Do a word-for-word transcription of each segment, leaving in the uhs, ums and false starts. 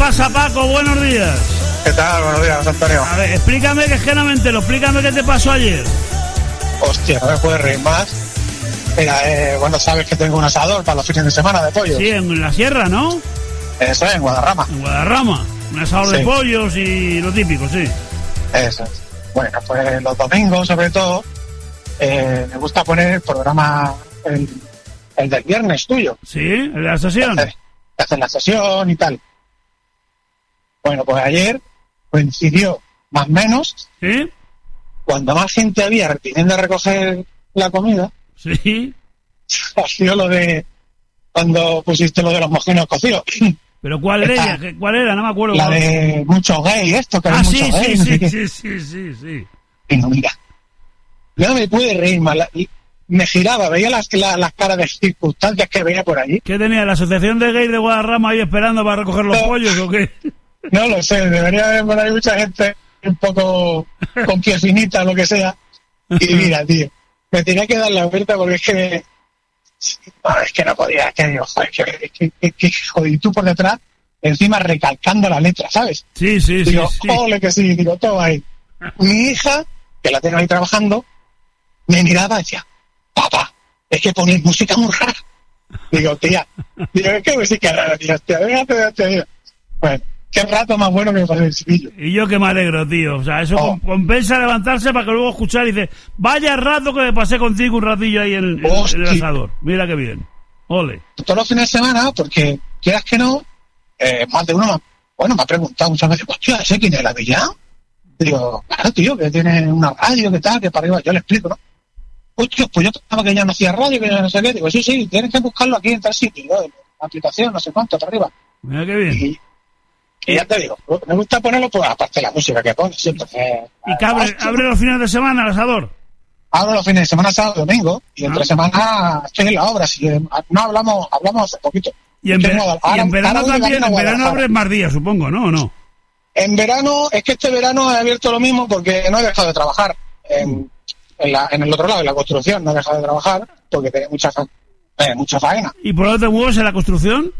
pasa, Paco? Buenos días. ¿Qué tal? Buenos días, Antonio. A ver, explícame que es que no me entero. Explícame qué te pasó ayer. Hostia, no me puedes reír más. Mira, eh, bueno, sabes que tengo un asador para los fines de semana de pollos. Sí, en la sierra, ¿no? Eso es, en Guadarrama. En Guadarrama. Un asador sí. de pollos y lo típico, sí. Eso es. Bueno, pues los domingos, sobre todo, eh, me gusta poner el programa, el, el del viernes tuyo. Sí, el de la sesión. Que hacen la sesión y tal. Bueno, pues ayer coincidió más o menos. ¿Sí? Cuando más gente había viniendo a recoger la comida. Sí. Ha sido lo de cuando pusiste lo de los mojinos cocidos. ¿Pero cuál era? ¿Cuál era? No me acuerdo. La de muchos gays, esto, que ah, hay sí, muchos sí, gays. Sí, no sé sí, sí, sí, sí. Y no, mira. Yo no me pude reír más. Me giraba, veía las, las, las caras de circunstancias que veía por allí. ¿Qué tenía? ¿La asociación de gays de Guadarrama ahí esperando para recoger los no, pollos o qué? No lo sé, debería haber por ahí mucha gente un poco con piel finita o lo que sea. Y mira, tío, me tenía que dar la vuelta porque es que no, es que no podía, es que digo, joder, es que, que, que joder, y tú por detrás, encima recalcando la letra, ¿sabes? Sí, sí, digo, sí. Digo, ole que sí, digo, todo ahí. Mi hija, que la tengo ahí trabajando, me miraba y decía, papá, es que pones música muy rara. Digo, tía, digo, es que música rara, tía, tía, déjate, déjate, déjate. Bueno, qué rato más bueno que me pasé el chiquillo. Y yo que me alegro, tío. O sea, eso oh. compensa levantarse para que luego escuchar y dice, vaya rato que me pasé contigo un ratillo ahí en, en, en el asador. Mira qué bien. Ole. Todos los fines de semana, porque quieras que no, eh, más de uno me, bueno, me ha preguntado muchas veces, hostia, ¿ese quién es, la Avellán? Digo, claro, tío, que tiene una radio, que tal, que para arriba, yo le explico, ¿no? Hostia, pues yo pensaba que ya no hacía radio, que ya no sé qué. Digo, sí, sí, tienes que buscarlo aquí en tal sitio, ¿no? En la aplicación, no sé cuánto, para arriba. Mira qué bien. Y, y ya te digo, me gusta ponerlo, pues aparte de la música que pones, siempre. Eh, ¿Y que abre, abre los fines de semana el asador? Abro los fines de semana, sábado, domingo, y entre ah. semana estoy en la obra, si no hablamos, hablamos hace poquito. Y en, ver, ahora, y en verano ahora también, en verano abres más días, supongo, ¿no? ¿O no? En verano, es que este verano he abierto lo mismo porque no he dejado de trabajar en, mm. en, la, en el otro lado, en la construcción, no he dejado de trabajar porque tenía mucha, eh, mucha faena. ¿Y por dónde te mueves en la construcción?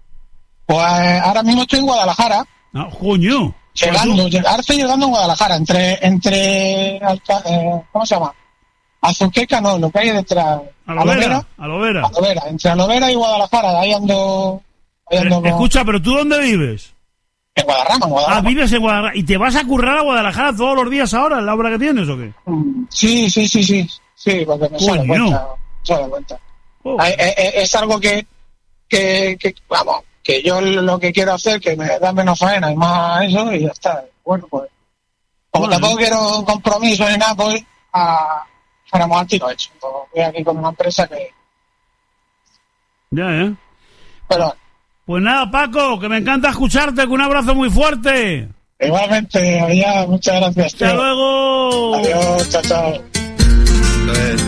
Pues ahora mismo estoy en Guadalajara. Ah, coño. Llegando, lleg, ahora estoy llegando en Guadalajara, entre, entre, eh, ¿cómo se llama? Azuqueca, no, lo que hay detrás. Alovera. Alovera. Alovera, entre Alovera y Guadalajara, ahí ando. Ahí ando pero, escucha, pero ¿tú dónde vives? En Guadarrama, en Guadarrama. Ah, vives en Guadalajara. ¿Y te vas a currar a Guadalajara todos los días ahora, en la obra que tienes o qué? Sí, sí, sí, sí. Sí, porque me sale cuenta. Sale cuenta. Oh. Es, es, es algo que, que, que, vamos, que yo lo que quiero hacer, que me da menos faena y más eso, y ya está. Bueno, pues, como bueno. Tampoco quiero compromiso ni nada, pues, a, haremos al tiro hecho. Pues, voy aquí con una empresa que... Ya, ya. Pero... Pues nada, Paco, que me encanta escucharte, con un abrazo muy fuerte. Igualmente, ya, muchas gracias. Hasta tío. luego. Adiós, chao, chao.